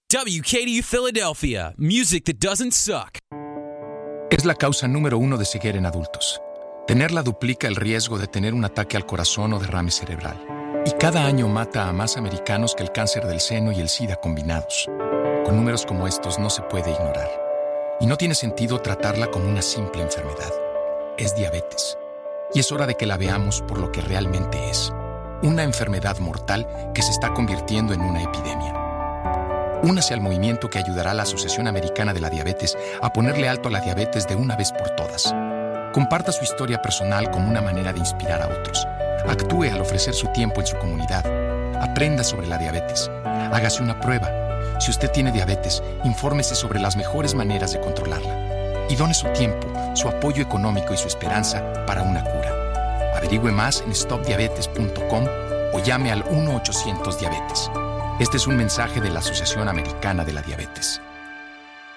WKDU Philadelphia, music that doesn't suck. Es la causa número 1 de ceguera en adultos. Tenerla duplica el riesgo de tener un ataque al corazón o derrame cerebral. Y cada año mata a más americanos que el cáncer del seno y el SIDA combinados. Con números como estos no se puede ignorar. Y no tiene sentido tratarla como una simple enfermedad. Es diabetes. Y es hora de que la veamos por lo que realmente es. Una enfermedad mortal que se está convirtiendo en una epidemia. Únase al movimiento que ayudará a la Asociación Americana de la Diabetes a ponerle alto a la diabetes de una vez por todas. Comparta su historia personal como una manera de inspirar a otros. Actúe al ofrecer su tiempo en su comunidad. Aprenda sobre la diabetes. Hágase una prueba. Si usted tiene diabetes, infórmese sobre las mejores maneras de controlarla. Y done su tiempo, su apoyo económico y su esperanza para una cura. Averigüe más en stopdiabetes.com o llame al 1-800-Diabetes. Este es un mensaje de la Asociación Americana de la Diabetes.